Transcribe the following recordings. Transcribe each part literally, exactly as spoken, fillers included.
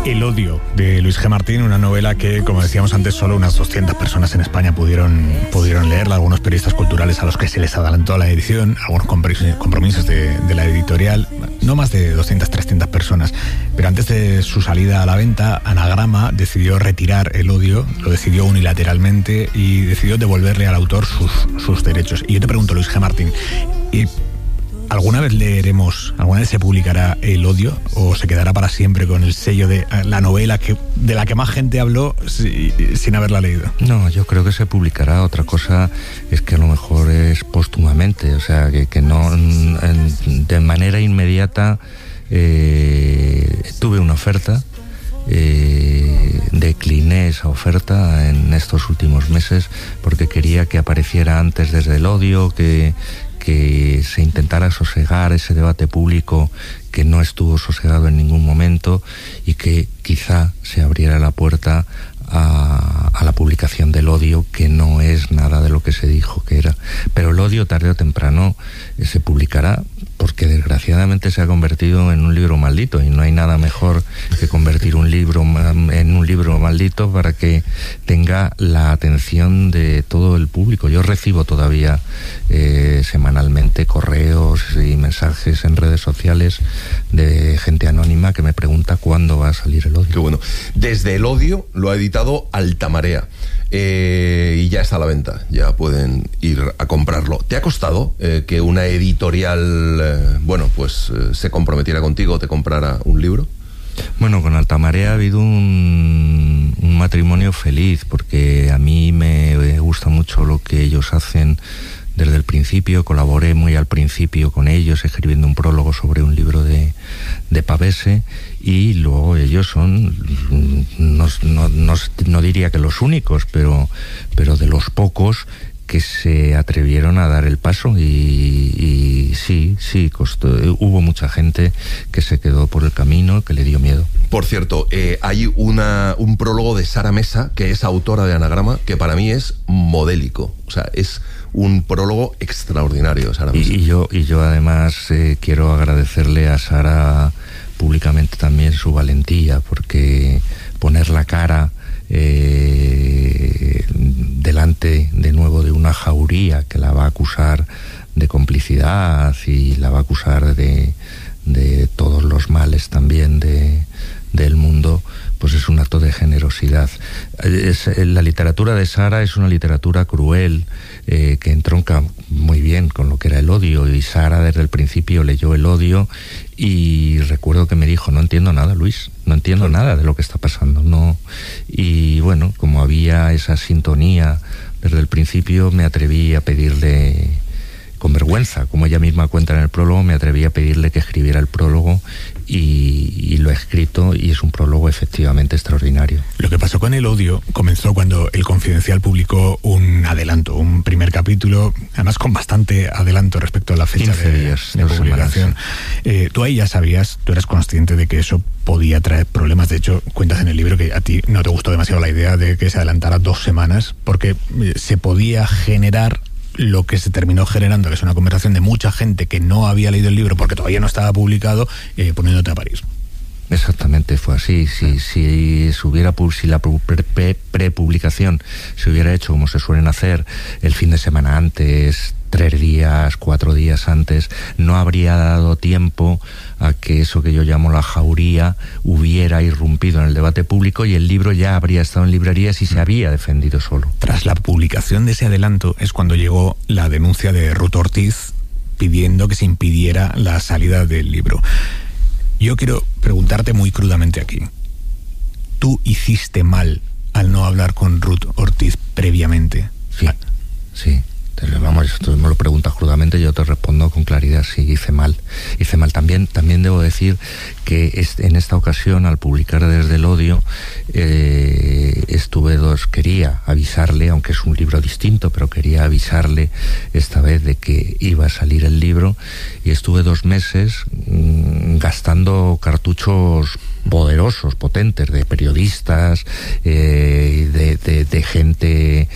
El odio, de Luis G. Martín, una novela que, como decíamos antes, solo unas doscientas personas en España pudieron, pudieron leerla, algunos periodistas culturales a los que se les adelantó la edición, algunos compromisos de, de la editorial, no más de doscientas, trescientas personas. Pero antes de su salida a la venta, Anagrama decidió retirar El odio, lo decidió unilateralmente y decidió devolverle al autor sus, sus derechos. Y yo te pregunto, Luis G. Martín, ¿y ¿alguna vez leeremos, alguna vez se publicará El odio o se quedará para siempre con el sello de la novela que, de la que más gente habló si, sin haberla leído? No, yo creo que se publicará. Otra cosa es que a lo mejor es póstumamente, o sea, que, que no en, de manera inmediata. Eh, tuve una oferta, eh, decliné esa oferta en estos últimos meses porque quería que apareciera antes Desde el odio, que que se intentara sosegar ese debate público que no estuvo sosegado en ningún momento y que quizá se abriera la puerta a, a la publicación del odio, que no es nada de lo que se dijo que era. Pero el odio tarde o temprano eh, se publicará, porque desgraciadamente se ha convertido en un libro maldito y no hay nada mejor que convertir un libro en un libro maldito para que tenga la atención de todo el público. Yo recibo todavía eh, semanalmente correos y mensajes en redes sociales de gente anónima que me pregunta cuándo va a salir El odio. Qué bueno. Desde el odio lo ha editado Altamarea. Eh, y ya está a la venta, ya pueden ir a comprarlo. ¿Te ha costado eh, que una editorial, eh, bueno, pues eh, se comprometiera contigo, te comprara un libro? Bueno, con Altamarea ha habido un, un matrimonio feliz, porque a mí me gusta mucho lo que ellos hacen desde el principio. Colaboré muy al principio con ellos, escribiendo un prólogo sobre un libro de, de Pavese, y luego ellos son, no, no, no, no diría que los únicos, pero, pero de los pocos que se atrevieron a dar el paso, y, y sí, sí, costó. Hubo mucha gente que se quedó por el camino, que le dio miedo. Por cierto, eh, hay una, un prólogo de Sara Mesa, que es autora de Anagrama, que para mí es modélico, o sea, es un prólogo extraordinario, Sara Mesa. Y, y yo, y yo además eh, quiero agradecerle a Sara públicamente también su valentía, porque poner la cara eh, delante de nuevo de una jauría que la va a acusar de complicidad y la va a acusar de, de todos los males también de, del mundo, pues es un acto de generosidad. Es, la literatura de Sara es una literatura cruel, eh, que entronca muy bien con lo que era El odio, y Sara desde el principio leyó El odio y recuerdo que me dijo: no entiendo nada, Luis, no entiendo nada de lo que está pasando, no. Y bueno, como había esa sintonía desde el principio, me atreví a pedirle, con vergüenza, como ella misma cuenta en el prólogo, me atreví a pedirle que escribiera el prólogo, y, y lo he escrito, y es un prólogo efectivamente extraordinario. Lo que pasó con El odio comenzó cuando El Confidencial publicó un adelanto, un primer capítulo, además con bastante adelanto respecto a la fecha quince de, días, de publicación. Eh, tú ahí ya sabías, tú eras consciente de que eso podía traer problemas. De hecho, cuentas en el libro que a ti no te gustó demasiado la idea de que se adelantara dos semanas, porque se podía generar lo que se terminó generando, que es una conversación de mucha gente que no había leído el libro porque todavía no estaba publicado, eh, poniéndote a parir. Exactamente, fue así. Si, si, si, hubiera, si la prepublicación se hubiera hecho como se suelen hacer el fin de semana antes, tres días, cuatro días antes, no habría dado tiempo a que eso que yo llamo la jauría hubiera irrumpido en el debate público, y el libro ya habría estado en librerías y se había defendido solo. Tras la publicación de ese adelanto es cuando llegó la denuncia de Ruth Ortiz pidiendo que se impidiera la salida del libro. Yo quiero preguntarte muy crudamente aquí: ¿tú hiciste mal al no hablar con Ruth Ortiz previamente? Sí, sí. Vamos, tú me lo preguntas crudamente, yo te respondo con claridad: sí, hice mal. Hice mal. También, también debo decir que en esta ocasión, al publicar Desde el odio, eh, estuve dos, quería avisarle, aunque es un libro distinto, pero quería avisarle esta vez de que iba a salir el libro, y estuve dos meses mmm, gastando cartuchos poderosos, potentes, de periodistas, eh, de, de, de gente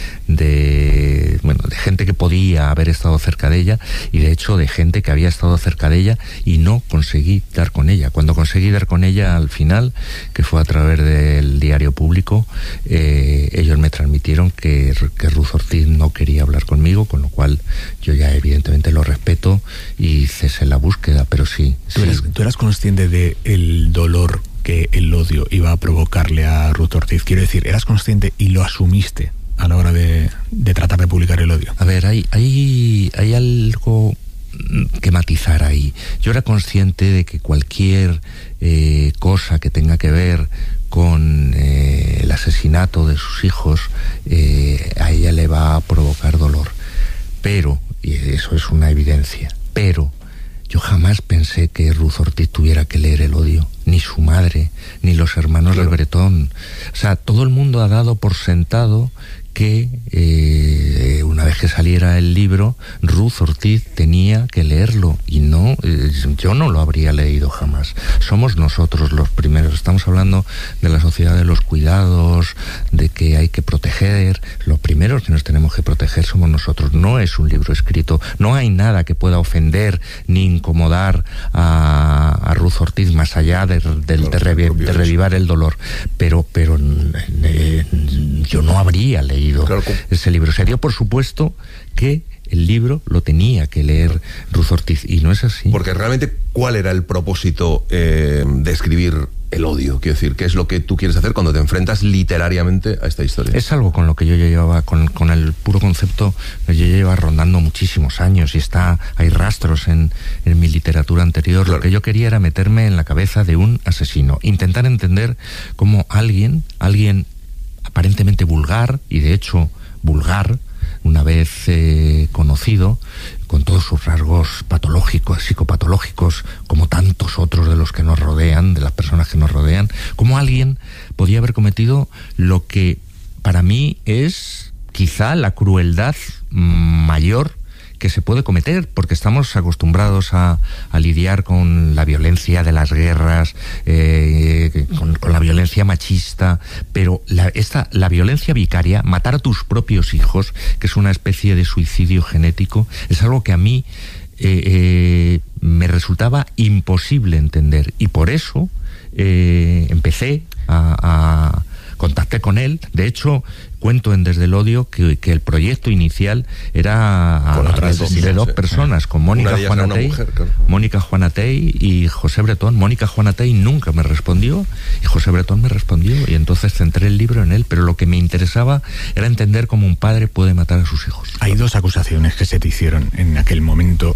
de bueno, de gente que podía haber estado cerca de ella, y de hecho de gente que había estado cerca de ella y no conseguí dar con ella. Cuando conseguí dar con ella al final, que fue a través del Diario Público, eh, ellos me transmitieron que, que Ruth Ortiz no quería hablar conmigo, con lo cual yo ya evidentemente lo respeto y cesé la búsqueda, pero sí. ¿Tú, sí. Eras, ¿tú eras consciente de el dolor que el odio iba a provocarle a Ruth Ortiz? Quiero decir, ¿eras consciente y lo asumiste a la hora de, de tratar de publicar el odio? A ver, hay, hay, hay algo que matizar ahí. Yo era consciente de que cualquier eh, cosa que tenga que ver con eh, el asesinato de sus hijos, eh, a ella le va a provocar dolor. Pero, y eso es una evidencia, pero yo jamás pensé que Ruth Ortiz tuviera que leer el odio, ni su madre, ni los hermanos claro. de Bretón. O sea, todo el mundo ha dado por sentado que eh, una vez que saliera el libro, Ruth Ortiz tenía que leerlo, y no, eh, yo no lo habría leído jamás. Somos nosotros los primeros. Estamos hablando de la sociedad de los cuidados, de que hay que proteger. Los primeros que nos tenemos que proteger somos nosotros. No es un libro escrito, no hay nada que pueda ofender ni incomodar a, a Ruth Ortiz más allá de, de, de, de, revi de revivar el dolor. Pero, pero eh, yo no habría leído Claro, ese libro. Se dio por supuesto que el libro lo tenía que leer Ruth Ortiz, y no es así. Porque realmente, ¿cuál era el propósito eh, de escribir el odio? Quiero decir, ¿qué es lo que tú quieres hacer cuando te enfrentas literariamente a esta historia? Es algo con lo que yo ya llevaba, con, con el puro concepto que yo llevaba rondando muchísimos años, y está, hay rastros en, en mi literatura anterior. Claro. Lo que yo quería era meterme en la cabeza de un asesino, intentar entender cómo alguien, alguien aparentemente vulgar, y de hecho vulgar, una vez eh, conocido, con todos sus rasgos patológicos, psicopatológicos, como tantos otros de los que nos rodean, de las personas que nos rodean, cómo alguien podía haber cometido lo que para mí es quizá la crueldad mayor que se puede cometer, porque estamos acostumbrados a, a lidiar con la violencia de las guerras, eh, con, con la violencia machista, pero la, esta, la violencia vicaria, matar a tus propios hijos, que es una especie de suicidio genético, es algo que a mí eh, eh, me resultaba imposible entender, y por eso eh, empecé a, a contacté con él. De hecho, cuento en Desde el Odio que, que el proyecto inicial era a, de, de, de dos personas, con Mónica Juanatey, claro. Mónica Juanatey y José Bretón. Mónica Juanatey nunca me respondió y José Bretón me respondió, y entonces centré el libro en él, pero lo que me interesaba era entender cómo un padre puede matar a sus hijos. Hay dos acusaciones que se te hicieron en aquel momento,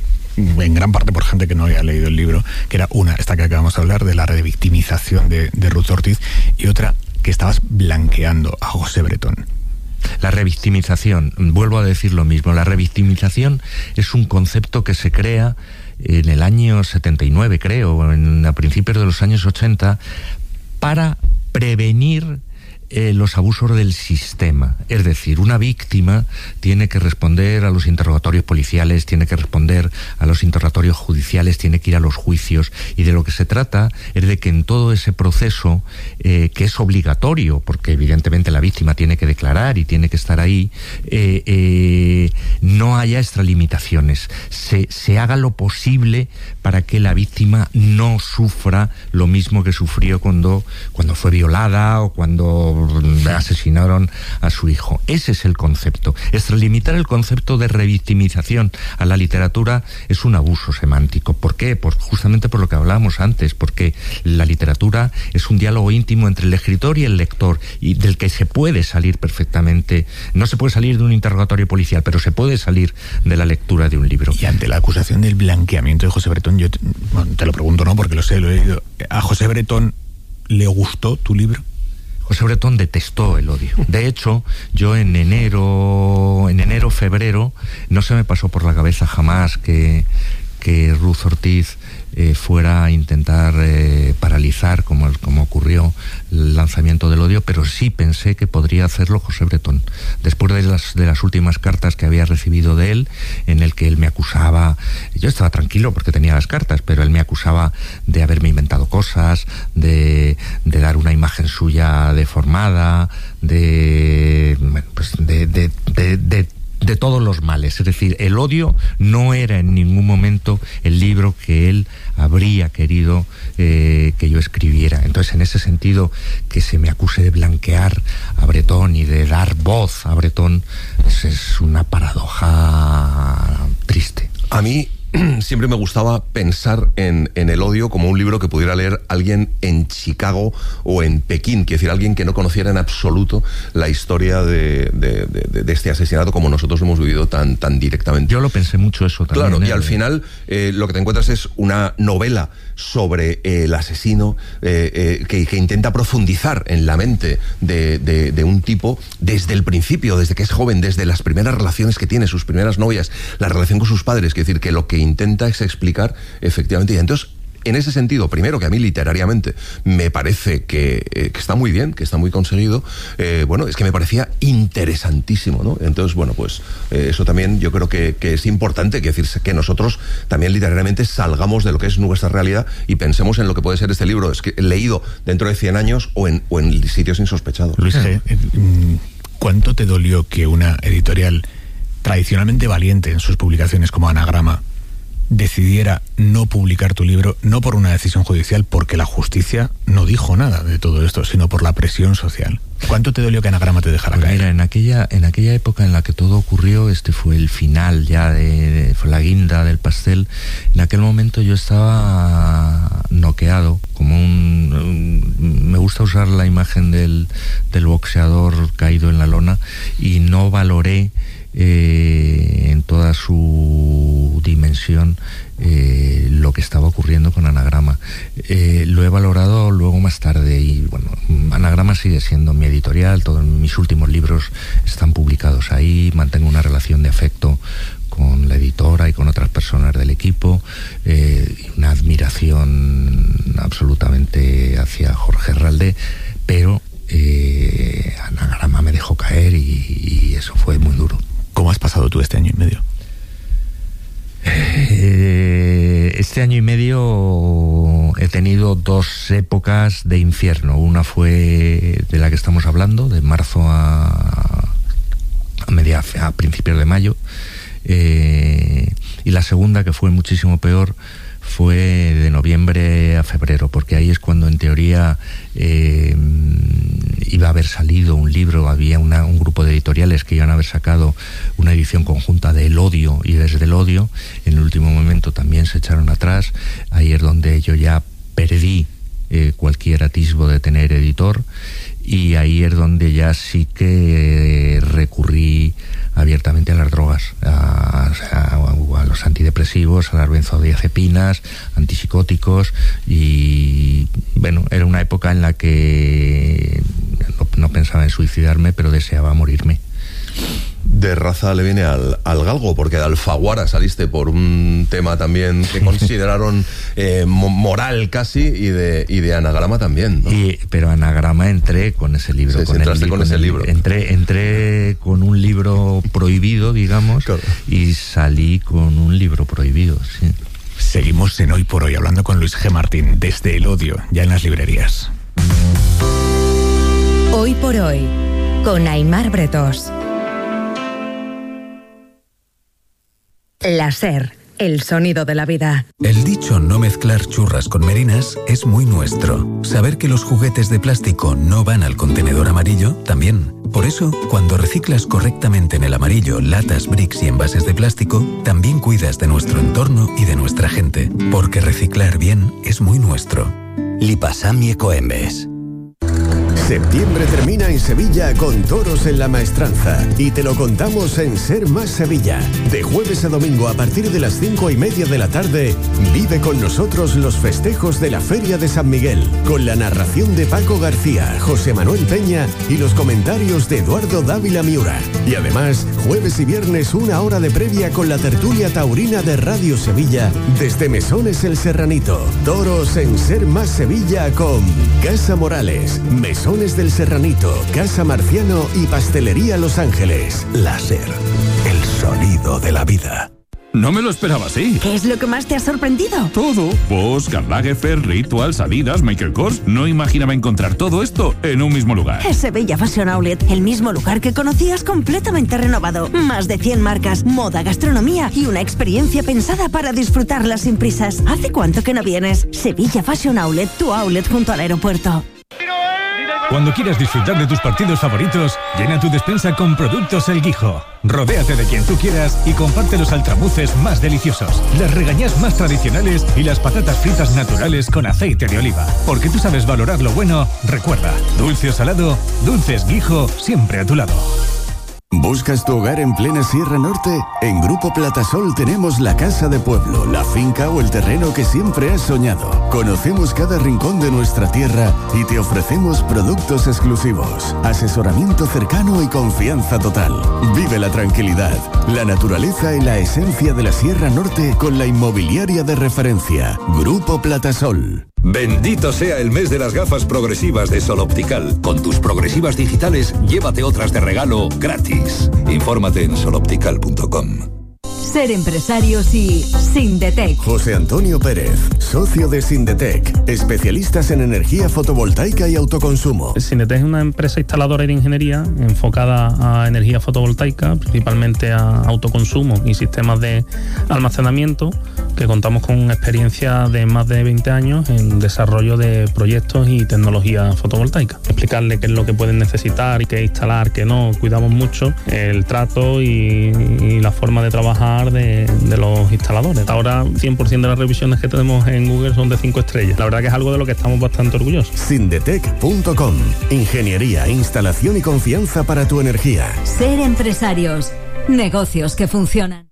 en gran parte por gente que no había leído el libro, que era una, esta que acabamos de hablar, de la revictimización de, de Ruth Ortiz, y otra, que estabas blanqueando a José Bretón. La revictimización, vuelvo a decir lo mismo, la revictimización es un concepto que se crea en el año setenta y nueve, creo, en, a principios de los años ochenta, para prevenir Eh, los abusos del sistema. Es decir, una víctima tiene que responder a los interrogatorios policiales, tiene que responder a los interrogatorios judiciales, tiene que ir a los juicios, y de lo que se trata es de que en todo ese proceso, eh, que es obligatorio, porque evidentemente la víctima tiene que declarar y tiene que estar ahí, eh, eh, no haya extralimitaciones, se, se haga lo posible para que la víctima no sufra lo mismo que sufrió cuando, cuando fue violada o cuando asesinaron a su hijo. Ese es el concepto. Extralimitar el concepto de revictimización a la literatura es un abuso semántico. ¿Por qué? Pues justamente por lo que hablábamos antes, porque la literatura es un diálogo íntimo entre el escritor y el lector, y del que se puede salir perfectamente. No se puede salir de un interrogatorio policial, pero se puede salir de la lectura de un libro. Y ante la acusación del blanqueamiento de José Bretón, yo te, bueno, te lo pregunto, no, porque lo sé, lo he leído. ¿A José Bretón le gustó tu libro? José Bretón detestó el odio. De hecho, yo en enero, en enero, febrero, no se me pasó por la cabeza jamás que, que Ruth Ortiz eh, fuera a intentar eh, paralizar, como, como ocurrió, el lanzamiento del odio, pero sí pensé que podría hacerlo José Bretón. Después de las, de las últimas cartas que había recibido de él, en el que él me acusaba, yo estaba tranquilo porque tenía las cartas, pero él me acusaba de haberme inventado cosas, de, de dar una imagen suya deformada, de, bueno, pues de, de, de, de de todos los males. Es decir, El odio no era en ningún momento el libro que él habría querido eh, que yo escribiera. Entonces, en ese sentido, que se me acuse de blanquear a Bretón y de dar voz a Bretón, es, es una paradoja triste. A mí siempre me gustaba pensar en, en El odio como un libro que pudiera leer alguien en Chicago o en Pekín, quiere decir, alguien que no conociera en absoluto la historia de, de, de, de este asesinato como nosotros lo hemos vivido tan, tan directamente. Yo lo pensé mucho eso también. Claro, ¿eh? y al final eh, lo que te encuentras es una novela sobre eh, el asesino eh, eh, que, que intenta profundizar en la mente de, de, de un tipo desde el principio, desde que es joven, desde las primeras relaciones que tiene, sus primeras novias, la relación con sus padres, quiere decir que lo que intenta es explicar efectivamente. Y entonces, en ese sentido, primero, que a mí literariamente me parece que, eh, que está muy bien, que está muy conseguido, eh, bueno, es que me parecía interesantísimo, ¿no? Entonces, bueno, pues eh, eso también yo creo que, que es importante, que decirse que nosotros también literariamente salgamos de lo que es nuestra realidad y pensemos en lo que puede ser este libro, es que leído dentro de cien años o en, o en sitios insospechados. Luis G., ¿cuánto te dolió que una editorial tradicionalmente valiente en sus publicaciones como Anagrama decidiera no publicar tu libro, no por una decisión judicial, porque la justicia no dijo nada de todo esto, sino por la presión social? ¿Cuánto te dolió que Anagrama te dejara pues caer? Mira, en aquella, en aquella época en la que todo ocurrió, este fue el final ya, de, de, fue la guinda del pastel. En aquel momento yo estaba noqueado, como un, un me gusta usar la imagen del, del boxeador caído en la lona, y no valoré Eh, en toda su dimensión eh, lo que estaba ocurriendo con Anagrama. Eh, lo he valorado luego más tarde y bueno, Anagrama sigue siendo mi editorial, todos mis últimos libros están publicados ahí, mantengo una relación de afecto con la editora y con otras personas del equipo, eh, y una admiración absolutamente hacia Jorge Herralde, pero eh, Anagrama me dejó caer y, y eso fue muy duro. ¿Cómo has pasado tú este año y medio? Eh, este año y medio he tenido dos épocas de infierno. Una fue de la que estamos hablando, de marzo a, a, media, a principios de mayo. Eh, y la segunda, que fue muchísimo peor, fue de noviembre a febrero, porque ahí es cuando en teoría eh, iba a haber salido un libro, había una, un grupo de editoriales que iban a haber sacado una edición conjunta de El odio y Desde el odio. En el último momento también se echaron atrás. Ahí es donde yo ya perdí eh, cualquier atisbo de tener editor, y ahí es donde ya sí que eh, recurrí abiertamente a las drogas, a, a, a los antidepresivos, a las benzodiazepinas, antipsicóticos, y bueno, era una época en la que no, no pensaba en suicidarme, pero deseaba morirme. De raza le viene al, al galgo, porque de Alfaguara saliste por un tema también que consideraron eh, moral casi, y de, y de Anagrama también, ¿no? Y, pero Anagrama entré con ese libro. Sí, con, sí, el, con, con ese el, libro. Entré, entré con un libro prohibido, digamos, claro, y salí con un libro prohibido, sí. Seguimos en Hoy por Hoy hablando con Luis G. Martín, Desde el odio, ya en las librerías. Hoy por Hoy, con Aimar Bretós. La SER, el sonido de la vida. El dicho no mezclar churras con merinas es muy nuestro. Saber que los juguetes de plástico no van al contenedor amarillo, también. Por eso, cuando reciclas correctamente en el amarillo latas, bricks y envases de plástico, también cuidas de nuestro entorno y de nuestra gente. Porque reciclar bien es muy nuestro. Lipasam y Ecoembes. Septiembre termina en Sevilla con Toros en la Maestranza y te lo contamos en Ser Más Sevilla. De jueves a domingo a partir de las cinco y media de la tarde, vive con nosotros los festejos de la Feria de San Miguel, con la narración de Paco García, José Manuel Peña y los comentarios de Eduardo Dávila Miura. Y además, jueves y viernes una hora de previa con la tertulia taurina de Radio Sevilla desde Mesones El Serranito. Toros en Ser Más Sevilla con Casa Morales, Mesones del Serranito, Casa Marciano y Pastelería Los Ángeles. Láser, el sonido de la vida. No me lo esperaba así. ¿Qué es lo que más te ha sorprendido? Todo. Bosch, Karl Lagerfeld, Rituals, Adidas, Michael Kors. No imaginaba encontrar todo esto en un mismo lugar. Es Sevilla Fashion Outlet, el mismo lugar que conocías completamente renovado. Más de cien marcas, moda, gastronomía y una experiencia pensada para disfrutarla sin prisas. ¿Hace cuánto que no vienes? Sevilla Fashion Outlet, tu outlet junto al aeropuerto. Cuando quieras disfrutar de tus partidos favoritos, llena tu despensa con Productos El Guijo. Rodéate de quien tú quieras y comparte los altramuces más deliciosos, las regañas más tradicionales y las patatas fritas naturales con aceite de oliva. Porque tú sabes valorar lo bueno, recuerda, dulce o salado, Dulces Guijo, siempre a tu lado. ¿Buscas tu hogar en plena Sierra Norte? En Grupo Platasol tenemos la casa de pueblo, la finca o el terreno que siempre has soñado. Conocemos cada rincón de nuestra tierra y te ofrecemos productos exclusivos, asesoramiento cercano y confianza total. Vive la tranquilidad, la naturaleza y la esencia de la Sierra Norte con la inmobiliaria de referencia, Grupo Platasol. Bendito sea el mes de las gafas progresivas de Sol Optical. Con tus progresivas digitales, llévate otras de regalo gratis. Infórmate en sol optical punto com. Ser empresarios y Sindetec. José Antonio Pérez, socio de Sindetec, especialistas en energía fotovoltaica y autoconsumo. Sindetec es una empresa instaladora de ingeniería enfocada a energía fotovoltaica, principalmente a autoconsumo y sistemas de almacenamiento, que contamos con una experiencia de más de veinte años en desarrollo de proyectos y tecnología fotovoltaica. Explicarle qué es lo que pueden necesitar y qué instalar, qué no. Cuidamos mucho el trato y, y la forma de trabajar De, de los instaladores. Ahora cien por ciento de las revisiones que tenemos en Google son de cinco estrellas. La verdad que es algo de lo que estamos bastante orgullosos. Sindetec punto com. Ingeniería, instalación y confianza para tu energía. Ser empresarios. Negocios que funcionan.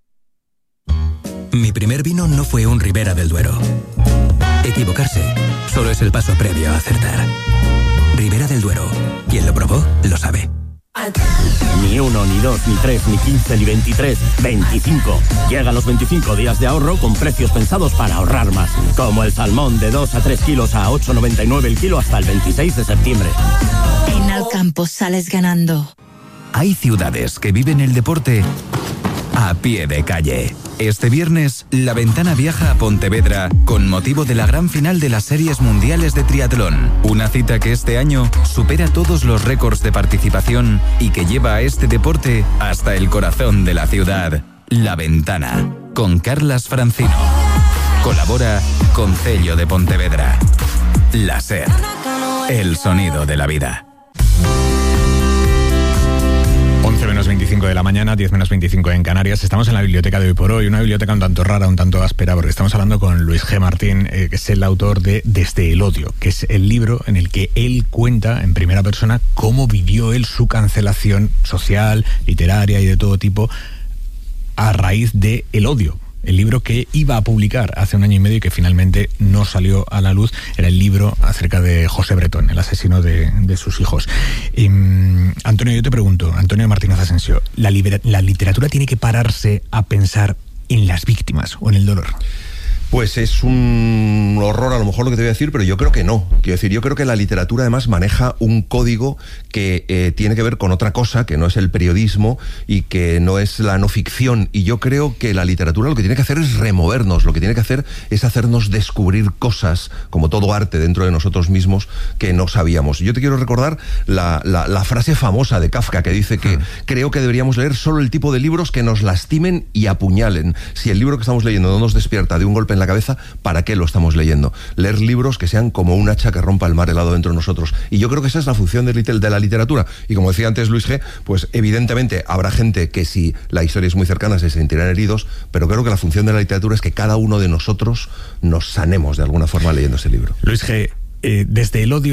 Mi primer vino no fue un Ribera del Duero. Equivocarse solo es el paso previo a acertar. Ribera del Duero. Quien lo probó, lo sabe. Ni uno, ni dos, ni tres, ni quince, ni veintitrés, veinticinco. Llegan los veinticinco días de ahorro con precios pensados para ahorrar más. Como el salmón de dos a tres kilos a ocho noventa y nueve el kilo hasta el veintiséis de septiembre. En Alcampo sales ganando. Hay ciudades que viven el deporte a pie de calle. Este viernes, La Ventana viaja a Pontevedra con motivo de la gran final de las Series Mundiales de Triatlón. Una cita que este año supera todos los récords de participación y que lleva a este deporte hasta el corazón de la ciudad. La Ventana, con Carlas Francino. Colabora con Cello de Pontevedra. La SER, el sonido de la vida. once menos veinticinco de la mañana, diez menos veinticinco en Canarias. Estamos en la biblioteca de Hoy por Hoy, una biblioteca un tanto rara, un tanto áspera, porque estamos hablando con Luis G. Martín, eh, que es el autor de Desde el Odio, que es el libro en el que él cuenta en primera persona cómo vivió él su cancelación social, literaria y de todo tipo a raíz de El Odio. El libro que iba a publicar hace un año y medio y que finalmente no salió a la luz era el libro acerca de José Bretón, el asesino de, de sus hijos. Eh, Antonio, yo te pregunto, Antonio Martínez Asensio, ¿la, libera, ¿la literatura tiene que pararse a pensar en las víctimas o en el dolor? Pues es un horror a lo mejor lo que te voy a decir, pero yo creo que no. Quiero decir, yo creo que la literatura además maneja un código que eh, tiene que ver con otra cosa, que no es el periodismo y que no es la no ficción. Y yo creo que la literatura lo que tiene que hacer es removernos, lo que tiene que hacer es hacernos descubrir cosas, como todo arte dentro de nosotros mismos, que no sabíamos. Yo te quiero recordar la, la, la frase famosa de Kafka que dice que creo que deberíamos leer solo el tipo de libros que nos lastimen y apuñalen. Si el libro que estamos leyendo no nos despierta de un golpe en la cabeza, ¿para qué lo estamos leyendo? Leer libros que sean como un hacha que rompa el mar helado dentro de nosotros. Y yo creo que esa es la función de, de la literatura. Y como decía antes Luis G., pues evidentemente habrá gente que si la historia es muy cercana se sentirán heridos, pero creo que la función de la literatura es que cada uno de nosotros nos sanemos de alguna forma leyendo ese libro. Luis G., eh, Desde el Odio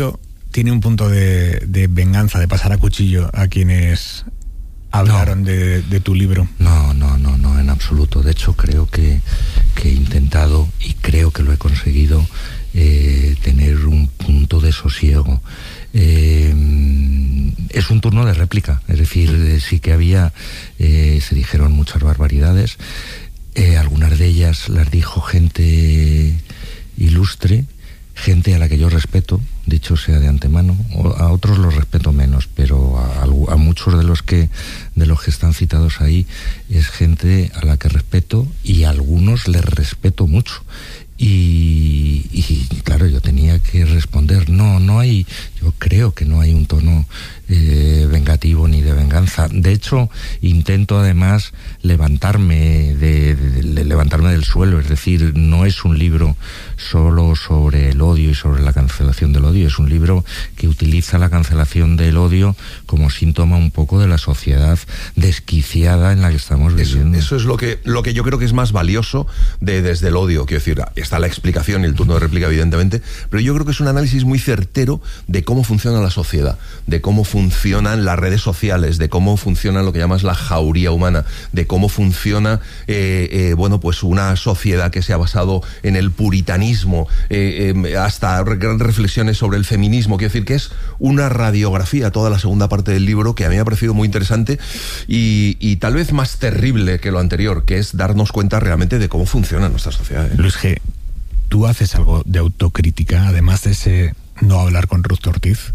tiene un punto de, de venganza, de pasar a cuchillo a quienes hablaron no. de, de tu libro? No, no, no, no, en absoluto. De hecho, creo que, que he intentado, y creo que lo he conseguido, eh, tener un punto de sosiego. Eh, es un turno de réplica, es decir, eh, sí que había, eh, se dijeron muchas barbaridades, eh, algunas de ellas las dijo gente ilustre, gente a la que yo respeto, dicho sea de antemano, a otros los respeto menos, pero a, a muchos de los que de los que están citados ahí es gente a la que respeto, y a algunos les respeto mucho. Y, y claro, yo tenía que responder, no, no hay, yo creo que no hay un tono eh, vengativo ni de venganza. De hecho, intento además levantarme de, de, de levantarme del suelo, es decir, no es un libro solo sobre el odio y sobre la cancelación del odio, es un libro que utiliza la cancelación del odio como síntoma un poco de la sociedad desquiciada en la que estamos viviendo. Eso, eso es lo que, lo que yo creo que es más valioso de Desde el odio, quiero decir, está la explicación y el turno de réplica, evidentemente, pero yo creo que es un análisis muy certero de cómo funciona la sociedad, de cómo funcionan las redes sociales, de cómo funciona lo que llamas la jauría humana, de cómo funciona eh, eh, bueno, pues una sociedad que se ha basado en el puritanismo, eh, eh, hasta grandes reflexiones sobre el feminismo. Quiero decir que es una radiografía, toda la segunda parte del libro, que a mí me ha parecido muy interesante y, y tal vez más terrible que lo anterior, que es darnos cuenta realmente de cómo funciona nuestra sociedad, ¿eh? Luis G., ¿tú haces algo de autocrítica, además de ese no hablar con Ruth Ortiz?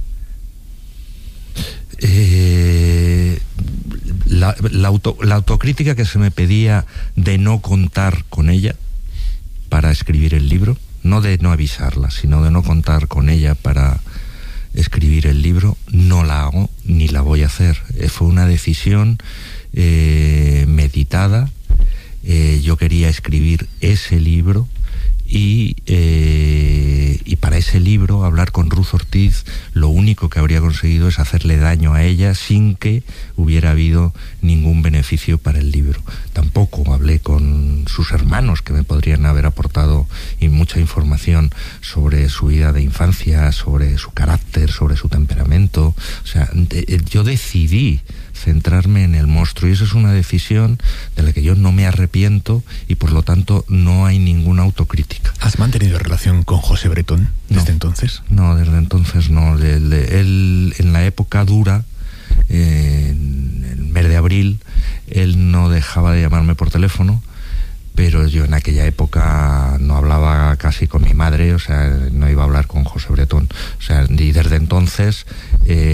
Eh, la, la, auto, la autocrítica que se me pedía de no contar con ella para escribir el libro, no de no avisarla, sino de no contar con ella para escribir el libro, no la hago ni la voy a hacer. Eh, fue una decisión eh, meditada. Eh, yo quería escribir ese libro. Y, eh, y para ese libro, hablar con Ruth Ortiz, lo único que habría conseguido es hacerle daño a ella sin que hubiera habido ningún beneficio para el libro. Tampoco hablé con sus hermanos, que me podrían haber aportado y mucha información sobre su vida de infancia, sobre su carácter, sobre su temperamento. O sea, de, yo decidí centrarme en el monstruo, y eso es una decisión de la que yo no me arrepiento, y por lo tanto no hay ninguna autocrítica. ¿Has mantenido relación con José Bretón desde no, entonces? No, desde entonces no. Él, él en la época dura, eh, en el mes de abril, él no dejaba de llamarme por teléfono, pero yo en aquella época no hablaba casi con mi madre, o sea, no iba a hablar con José Bretón. O sea, y desde entonces... Eh,